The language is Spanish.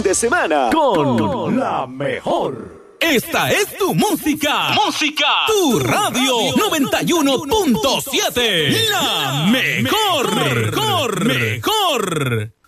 de semana con la mejor. Esta es tu música. Música. Tu radio 91.7. La mejor. Mejor.